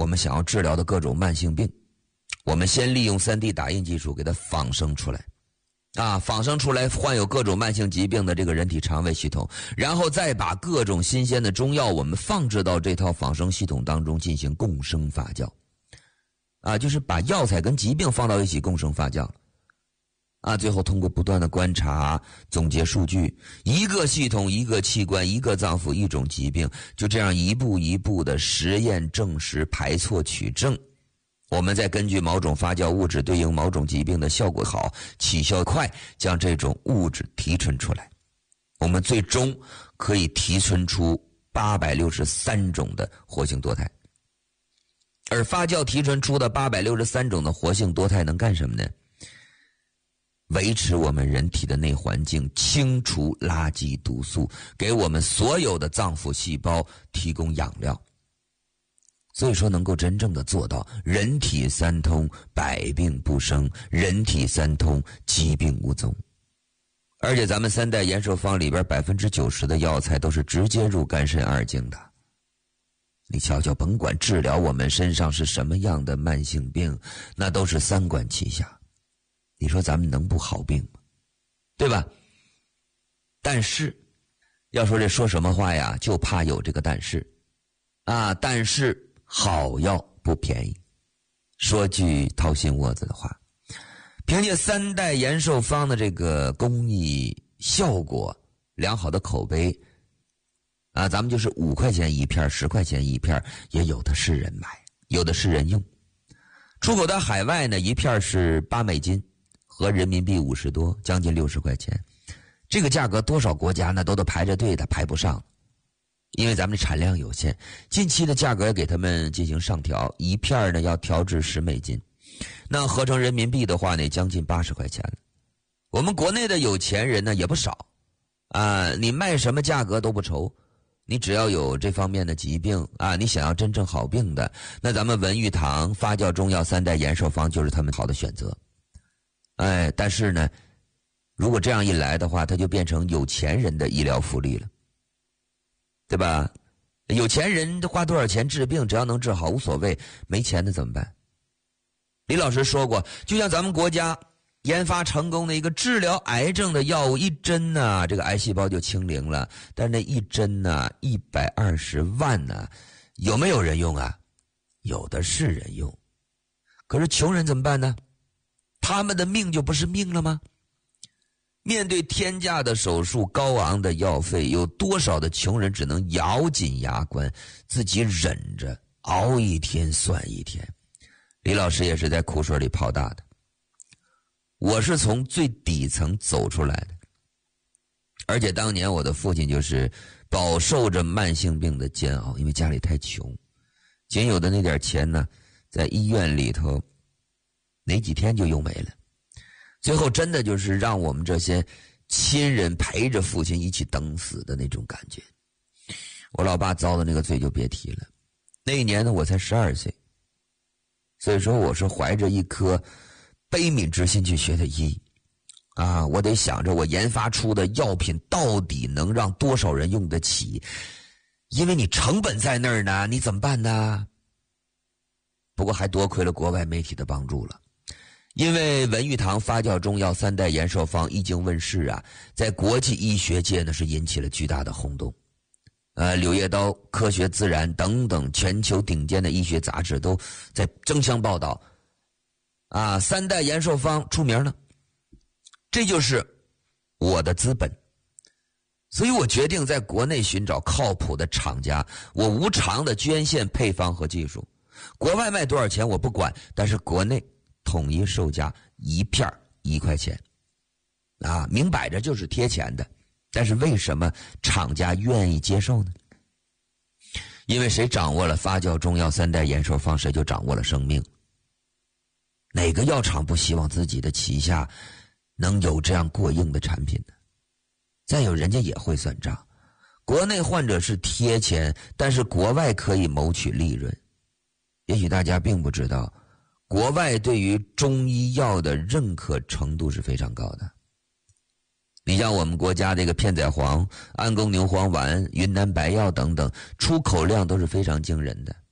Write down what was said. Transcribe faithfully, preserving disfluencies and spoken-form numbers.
我们想要治疗的各种慢性病，我们先利用 三 D 打印技术给它仿生出来，啊，仿生出来患有各种慢性疾病的这个人体肠胃系统，然后再把各种新鲜的中药我们放置到这套仿生系统当中进行共生发酵，啊，就是把药材跟疾病放到一起共生发酵，啊，最后通过不断的观察、总结数据，一个系统、一个器官、一个脏腑、一种疾病，就这样一步一步的实验证实、排错取证。我们再根据某种发酵物质对应某种疾病的效果好、起效快，将这种物质提纯出来。我们最终可以提纯出八百六十三种的活性多肽。而发酵提纯出的八百六十三种的活性多肽能干什么呢？维持我们人体的内环境，清除垃圾毒素，给我们所有的脏腑细胞提供养料。所以说能够真正的做到人体三通，百病不生，人体三通，疾病无踪。而且咱们三代延寿方里边百分之九十的药材都是直接入肝肾二经的。你瞧瞧，甭管治疗我们身上是什么样的慢性病，那都是三管齐下。你说咱们能不好病吗？对吧？但是要说这说什么话呀，就怕有这个但是啊，但是好药不便宜。说句掏心窝子的话，凭借三代延寿方的这个工艺效果良好的口碑啊，咱们就是五块钱一片，十块钱一片，也有的是人买，有的是人用。出口到海外呢，一片是八美金，合人民币五十多，将近六十块钱。这个价格多少国家呢都得排着队的，排不上。因为咱们的产量有限，近期的价格也给他们进行上调，一片呢要调至十美金，那合成人民币的话呢，将近八十块钱了。我们国内的有钱人呢也不少啊，你卖什么价格都不愁，你只要有这方面的疾病啊，你想要真正好病的，那咱们文玉堂发酵中药三代延寿方就是他们好的选择。哎，但是呢，如果这样一来的话，它就变成有钱人的医疗福利了。对吧？有钱人花多少钱治病，只要能治好无所谓，没钱的怎么办？李老师说过，就像咱们国家研发成功的一个治疗癌症的药物，一针呢，这个癌细胞就清零了，但是那一针呢，一百二十万呢，有没有人用啊？有的是人用，可是穷人怎么办呢？他们的命就不是命了吗？面对天价的手术、高昂的药费，有多少的穷人只能咬紧牙关，自己忍着，熬一天算一天。李老师也是在苦水里泡大的，我是从最底层走出来的，而且当年我的父亲就是饱受着慢性病的煎熬，因为家里太穷，仅有的那点钱呢，在医院里头没几天就用没了。最后真的就是让我们这些亲人陪着父亲一起等死的那种感觉。我老爸遭的那个罪就别提了。那一年呢，我才十二岁，所以说我是怀着一颗悲悯之心去学的医啊，我得想着我研发出的药品到底能让多少人用得起，因为你成本在那儿呢，你怎么办呢？不过还多亏了国外媒体的帮助了。因为文玉堂发酵中药三代延寿方一经问世啊，在国际医学界呢是引起了巨大的轰动。呃，《柳叶刀》、《科学自然》等等全球顶尖的医学杂志都在争相报道。啊，三代延寿方出名了，这就是我的资本。所以我决定在国内寻找靠谱的厂家，我无偿的捐献配方和技术。国外卖多少钱我不管，但是国内统一售价一片一块钱，啊，明摆着就是贴钱的。但是为什么厂家愿意接受呢？因为谁掌握了发酵中药三代延寿方，谁就掌握了生命。哪个药厂不希望自己的旗下能有这样过硬的产品呢？再有，人家也会算账，国内患者是贴钱，但是国外可以谋取利润。也许大家并不知道，国外对于中医药的认可程度是非常高的。你像我们国家这个片仔癀、安宫牛黄丸、云南白药等等，出口量都是非常惊人的。